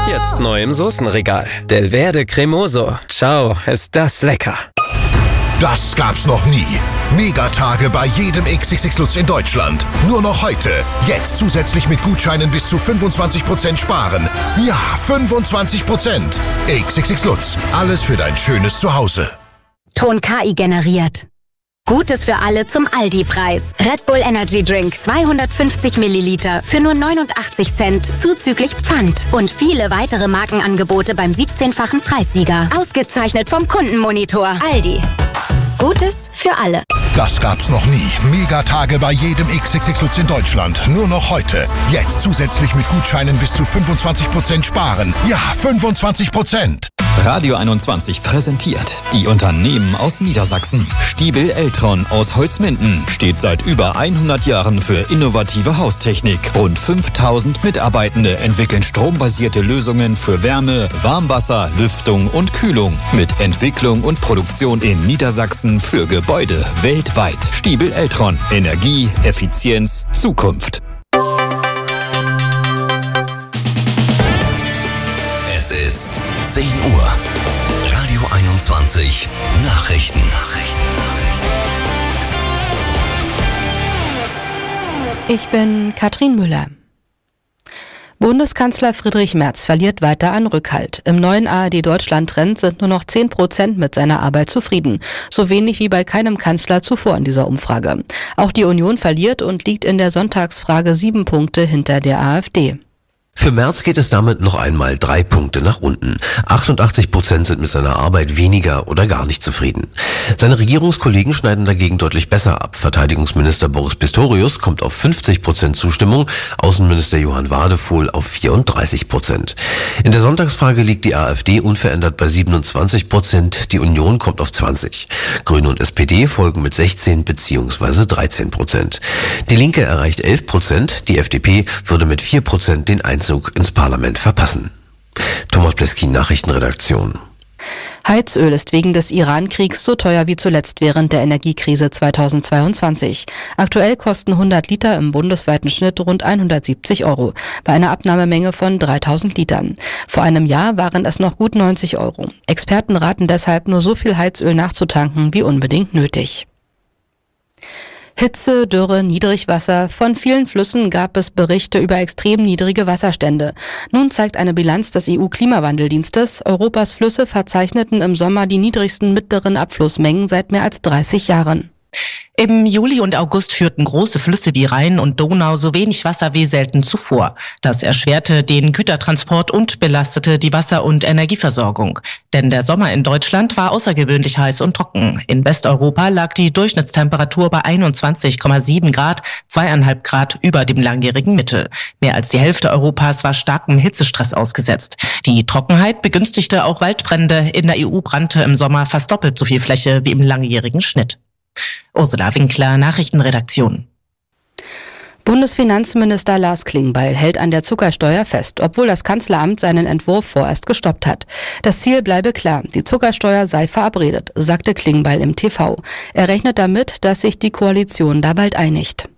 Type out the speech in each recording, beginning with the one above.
Jetzt neu im Soßenregal. Del Verde Cremoso. Ciao, ist das lecker. Das gab's noch nie. Megatage bei jedem XXX Lutz in Deutschland. Nur noch heute. Jetzt zusätzlich mit Gutscheinen bis zu 25% sparen. Ja, 25%. XXX Lutz. Alles für dein schönes Zuhause. Ton KI generiert. Gutes für alle zum Aldi-Preis. Red Bull Energy Drink 250 Milliliter für nur 89 Cent zuzüglich Pfand. Und viele weitere Markenangebote beim 17-fachen Preissieger. Ausgezeichnet vom Kundenmonitor. Aldi. Gutes für alle. Das gab's noch nie. Megatage bei jedem XXX Lutz in Deutschland. Nur noch heute. Jetzt zusätzlich mit Gutscheinen bis zu 25% sparen. Ja, 25%. Radio 21 präsentiert die Unternehmen aus Niedersachsen. Stiebel Eltron aus Holzminden steht seit über 100 Jahren für innovative Haustechnik. Rund 5000 Mitarbeitende entwickeln strombasierte Lösungen für Wärme, Warmwasser, Lüftung und Kühlung. Mit Entwicklung und Produktion in Niedersachsen für Gebäude weltweit. Stiebel Eltron. Energie, Effizienz, Zukunft. Es ist 10 Uhr. Radio 21 Nachrichten. Ich bin Katrin Müller. Bundeskanzler Friedrich Merz verliert weiter an Rückhalt. Im neuen ARD-Deutschland-Trend sind nur noch 10% mit seiner Arbeit zufrieden. So wenig wie bei keinem Kanzler zuvor in dieser Umfrage. Auch die Union verliert und liegt in der Sonntagsfrage 7 Punkte hinter der AfD. Für Merz geht es damit noch einmal 3 Punkte nach unten. 88% sind mit seiner Arbeit weniger oder gar nicht zufrieden. Seine Regierungskollegen schneiden dagegen deutlich besser ab. Verteidigungsminister Boris Pistorius kommt auf 50% Zustimmung, Außenminister Johann Wadefuhl auf 34%. In der Sonntagsfrage liegt die AfD unverändert bei 27%, die Union kommt auf 20%. Grüne und SPD folgen mit 16 bzw. 13%. Die Linke erreicht 11%, die FDP würde mit 4% den Einzug ins Parlament verpassen. Thomas Pleskin, Nachrichtenredaktion. Heizöl ist wegen des Iran-Kriegs so teuer wie zuletzt während der Energiekrise 2022. Aktuell kosten 100 Liter im bundesweiten Schnitt rund 170 €, bei einer Abnahmemenge von 3000 Litern. Vor einem Jahr waren es noch gut 90 €. Experten raten deshalb, nur so viel Heizöl nachzutanken wie unbedingt nötig. Hitze, Dürre, Niedrigwasser. Von vielen Flüssen gab es Berichte über extrem niedrige Wasserstände. Nun zeigt eine Bilanz des EU-Klimawandeldienstes, Europas Flüsse verzeichneten im Sommer die niedrigsten mittleren Abflussmengen seit mehr als 30 Jahren. Im Juli und August führten große Flüsse wie Rhein und Donau so wenig Wasser wie selten zuvor. Das erschwerte den Gütertransport und belastete die Wasser- und Energieversorgung. Denn der Sommer in Deutschland war außergewöhnlich heiß und trocken. In Westeuropa lag die Durchschnittstemperatur bei 21,7 Grad, 2,5 Grad über dem langjährigen Mittel. Mehr als die Hälfte Europas war starkem Hitzestress ausgesetzt. Die Trockenheit begünstigte auch Waldbrände. In der EU brannte im Sommer fast doppelt so viel Fläche wie im langjährigen Schnitt. Ursula Winkler, Nachrichtenredaktion. Bundesfinanzminister Lars Klingbeil hält an der Zuckersteuer fest, obwohl das Kanzleramt seinen Entwurf vorerst gestoppt hat. Das Ziel bleibe klar, die Zuckersteuer sei verabredet, sagte Klingbeil im TV. Er rechnet damit, dass sich die Koalition da bald einigt.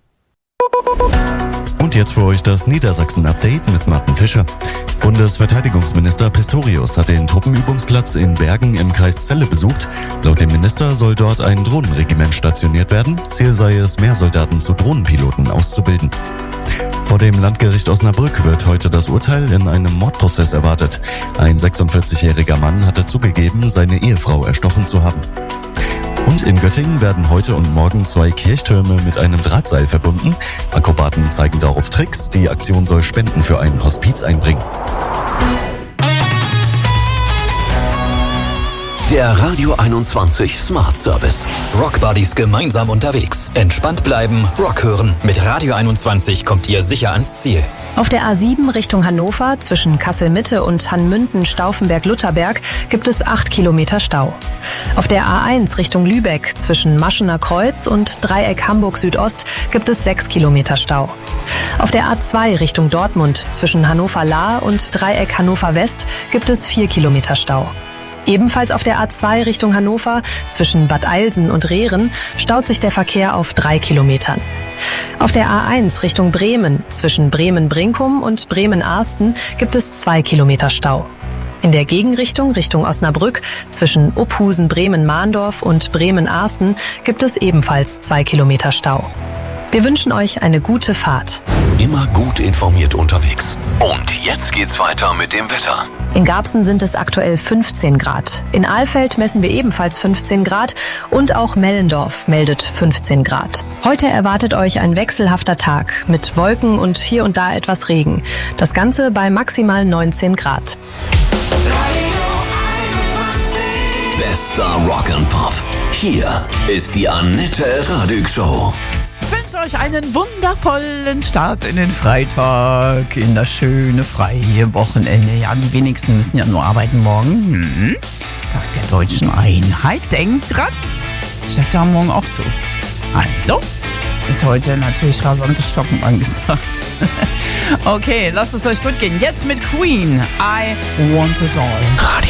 Und jetzt für euch das Niedersachsen-Update mit Martin Fischer. Bundesverteidigungsminister Pistorius hat den Truppenübungsplatz in Bergen im Kreis Celle besucht. Laut dem Minister soll dort ein Drohnenregiment stationiert werden. Ziel sei es, mehr Soldaten zu Drohnenpiloten auszubilden. Vor dem Landgericht Osnabrück wird heute das Urteil in einem Mordprozess erwartet. Ein 46-jähriger Mann hatte zugegeben, seine Ehefrau erstochen zu haben. Und in Göttingen werden heute und morgen 2 Kirchtürme mit einem Drahtseil verbunden. Akrobaten zeigen darauf Tricks. Die Aktion soll Spenden für ein Hospiz einbringen. Der Radio 21 Smart Service. Rock Buddies gemeinsam unterwegs. Entspannt bleiben, Rock hören. Mit Radio 21 kommt ihr sicher ans Ziel. Auf der A7 Richtung Hannover zwischen Kassel-Mitte und Hannmünden-Stauffenberg-Lutherberg gibt es 8 Kilometer Stau. Auf der A1 Richtung Lübeck zwischen Maschener Kreuz und Dreieck Hamburg Südost gibt es 6 Kilometer Stau. Auf der A2 Richtung Dortmund zwischen Hannover-Lahr und Dreieck Hannover West gibt es 4 Kilometer Stau. Ebenfalls auf der A2 Richtung Hannover zwischen Bad Eilsen und Rehren staut sich der Verkehr auf 3 Kilometern. Auf der A1 Richtung Bremen zwischen Bremen-Brinkum und Bremen-Arsten gibt es 2 Kilometer Stau. In der Gegenrichtung Richtung Osnabrück zwischen Uphusen, Bremen-Mahndorf und Bremen-Arsten gibt es ebenfalls 2 Kilometer Stau. Wir wünschen euch eine gute Fahrt. Immer gut informiert unterwegs. Und jetzt geht's weiter mit dem Wetter. In Garbsen sind es aktuell 15 Grad. In Alfeld messen wir ebenfalls 15 Grad und auch Mellendorf meldet 15 Grad. Heute erwartet euch ein wechselhafter Tag mit Wolken und hier und da etwas Regen. Das Ganze bei maximal 19 Grad. Bester Rock and Pop. Hier ist die Annette Radig Show. Ich wünsche euch einen wundervollen Start in den Freitag, in das schöne, freie Wochenende. Ja, die wenigsten müssen ja nur arbeiten morgen. Tag der Deutschen Einheit. Denkt dran, Geschäfte haben morgen auch zu. Also, ist heute natürlich rasantes Shoppen angesagt. Okay, lasst es euch gut gehen. Jetzt mit Queen, I Want a Doll. Radio